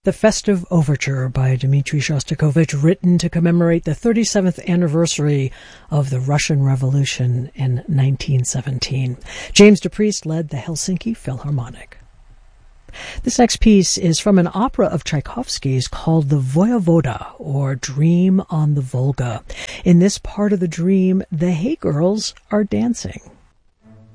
The Festive Overture by Dmitri Shostakovich, written to commemorate the 37th anniversary of the Russian Revolution in 1917. James DePriest led the Helsinki Philharmonic. This next piece is from an opera of Tchaikovsky's called The Voyevoda, or Dream on the Volga. In this part of the dream, the Hay Girls are dancing.